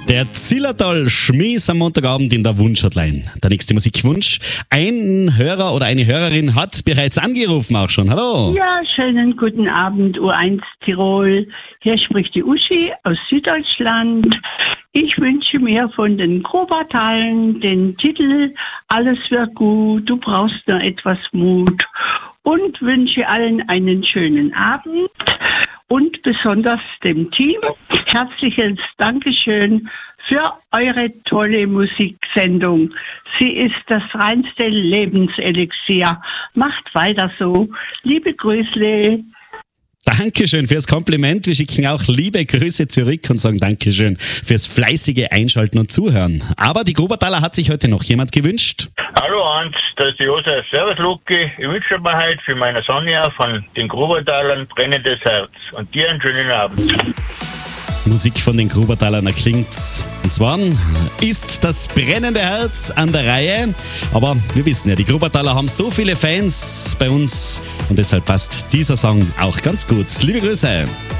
Der Zillertal Schmies am Montagabend in der Wunschhotline. Der nächste Musikwunsch. Ein Hörer oder eine Hörerin hat bereits angerufen auch schon. Hallo. Ja, schönen guten Abend, U1 Tirol. Hier spricht die Uschi aus Süddeutschland. Ich wünsche mir von den Grobertalen den Titel Alles wird gut, du brauchst nur etwas Mut. Und wünsche allen einen schönen Abend und besonders dem Team herzliches Dankeschön für eure tolle Musiksendung. Sie ist das reinste Lebenselixier. Macht weiter so. Liebe Grüßle. Dankeschön fürs Kompliment. Wir schicken auch liebe Grüße zurück und sagen Dankeschön fürs fleißige Einschalten und Zuhören. Aber die Grubertaler hat sich heute noch jemand gewünscht. Hallo Hans, das ist die Josef. Servus Luki. Ich wünsche mir heute für meine Sonja von den Grubertalern brennendes Herz. Und dir einen schönen Abend. Musik von den Grubertalern erklingt. Und zwar ist das brennende Herz an der Reihe. Aber wir wissen ja, die Grubertaler haben so viele Fans bei uns und deshalb passt dieser Song auch ganz gut. Liebe Grüße.